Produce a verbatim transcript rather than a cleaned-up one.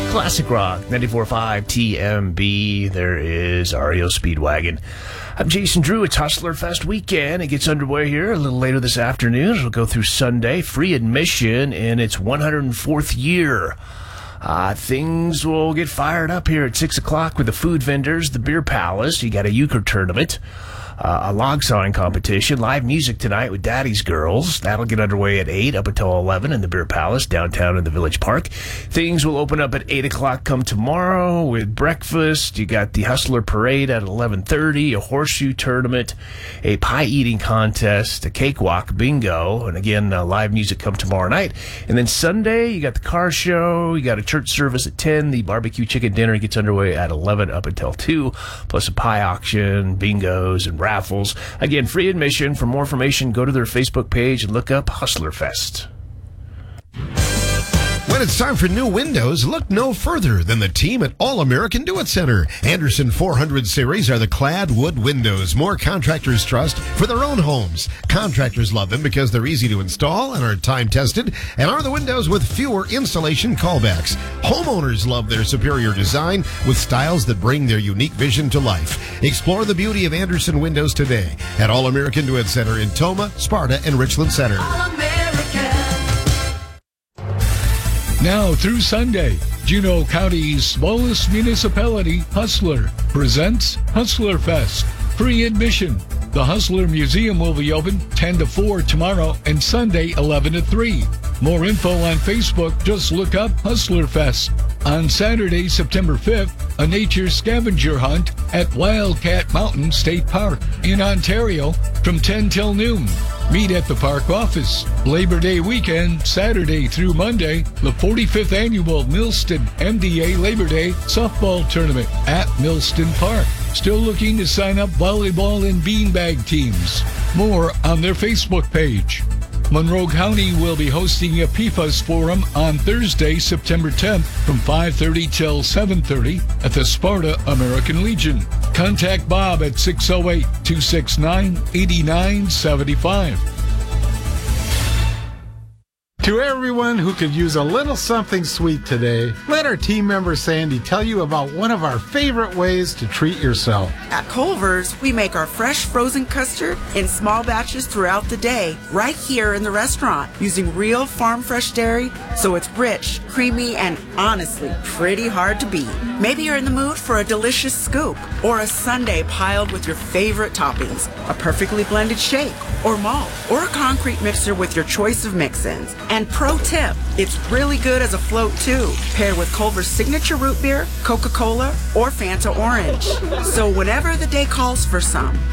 Classic Rock, ninety-four point five T M B. There is R E O Speedwagon. I'm Jason Drew. It's Hustler Fest weekend. It gets underway here a little later this afternoon. It'll go through Sunday. Free admission in its one hundred fourth year. Uh, things will get fired up here at six o'clock with the food vendors, the Beer Palace. You got a euchre tournament. Uh, a log sawing competition, live music tonight with Daddy's Girls. That'll get underway at eight up until eleven in the Beer Palace downtown in the Village Park. Things will open up at eight o'clock come tomorrow with breakfast. You got the Hustler Parade at eleven thirty, a horseshoe tournament, a pie eating contest, a cakewalk, bingo, and again, uh, live music come tomorrow night. And then Sunday, you got the car show, you got a church service at ten, the barbecue chicken dinner gets underway at eleven up until two, plus a pie auction, bingos, and raffles. Again, free admission. For more information, go to their Facebook page and look up Hustler Fest. When it's time for new windows, look no further than the team at All American Do It Center. Anderson four hundred series are the clad wood windows more contractors trust for their own homes. Contractors love them because they're easy to install and are time-tested, and are the windows with fewer installation callbacks. Homeowners love their superior design with styles that bring their unique vision to life. Explore the beauty of Anderson windows today at All American Do It Center in Toma, Sparta, and Richland Center. Now through Sunday, Juneau County's smallest municipality, Hustler, presents Hustler Fest. Free admission. The Hustler Museum will be open ten to four tomorrow and Sunday eleven to three. More info on Facebook. Just look up Hustler Fest. On Saturday, September fifth, a nature scavenger hunt at Wildcat Mountain State Park in Ontario from ten till noon. Meet at the park office. Labor Day weekend, Saturday through Monday, the forty-fifth annual Millston M D A Labor Day softball tournament at Millston Park. Still looking to sign up volleyball and beanbag teams. More on their Facebook page. Monroe County will be hosting a P F A S forum on Thursday, September tenth from five thirty till seven thirty at the Sparta American Legion. Contact Bob at six oh eight, two six nine, eight nine seven five. To everyone who could use a little something sweet today, let our team member Sandy tell you about one of our favorite ways to treat yourself. At Culver's, we make our fresh frozen custard in small batches throughout the day, right here in the restaurant, using real farm fresh dairy, so it's rich, creamy, and honestly, pretty hard to beat. Maybe you're in the mood for a delicious scoop, or a sundae piled with your favorite toppings, a perfectly blended shake, or malt, or a concrete mixer with your choice of mix-ins. And pro tip, it's really good as a float too, paired with Culver's signature root beer, Coca-Cola, or Fanta Orange. So whenever the day calls for some,